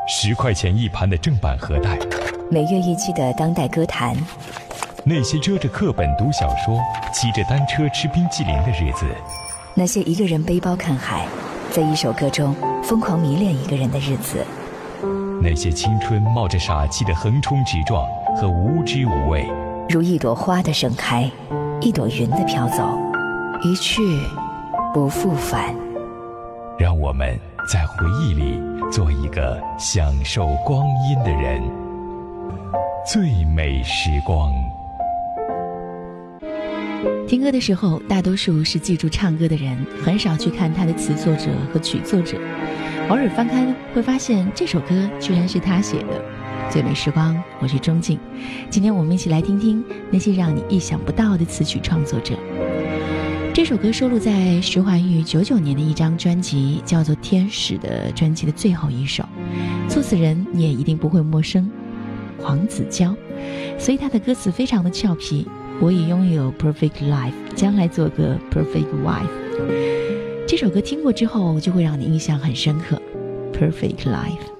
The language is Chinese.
10块钱一盘的正版盒带， 每月一期的当代歌坛， 那些遮着课本读小说、骑着单车吃冰淇淋的日子， 那些一个人背包看海，在一首歌中疯狂迷恋一个人的日子， 那些青春冒着傻气的横冲直撞和无知无畏， 如一朵花的盛开，一朵云的飘走，一去不复返。 让我们在回忆里做一个享受光阴的人。最美时光。 听歌的时候，大多数是记住唱歌的人，很少去看他的词作者和曲作者。偶尔翻开会发现这首歌居然是他写的。最美时光，我是钟静。今天我们一起来听听那些让你意想不到的词曲创作者。这首歌收录在徐怀钰99年的一张专辑，叫做《天使》的专辑的最后一首。作词人你也一定不会陌生，黄子佼。所以他的歌词非常的俏皮。我已拥有 perfect life， 将来做个 perfect wife。 这首歌听过之后就会让你印象很深刻。 Perfect life。